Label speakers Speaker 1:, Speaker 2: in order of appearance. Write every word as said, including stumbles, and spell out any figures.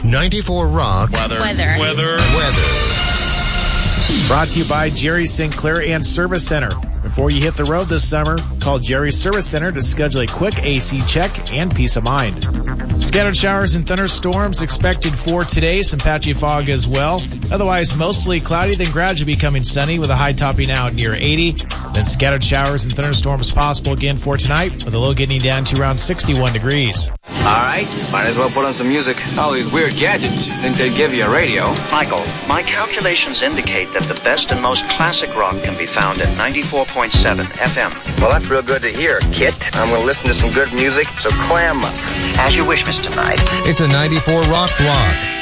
Speaker 1: ninety-four Rock.
Speaker 2: Weather.
Speaker 3: Weather.
Speaker 2: Weather.
Speaker 1: Weather.
Speaker 4: Brought to you by Jerry Sinclair and Service Center. Before you hit the road this summer, call Jerry Service Center to schedule a quick A C check and peace of mind. Scattered showers and thunderstorms expected for today. Some patchy fog as well. Otherwise, mostly cloudy, then gradually becoming sunny with a high topping out near eighty. Then scattered showers and thunderstorms possible again for tonight, with a low getting down to around sixty-one degrees.
Speaker 5: All right, might as well put on some music. All these weird gadgets. Think they'd give you a radio?
Speaker 6: Michael, my calculations indicate that the best and most classic rock can be found at ninety-four point seven F M.
Speaker 5: Well, that's real good to hear, Kit. I'm going to listen to some good music, so clam up.
Speaker 6: As you wish, Mister Knight.
Speaker 1: It's a ninety-four Rock block.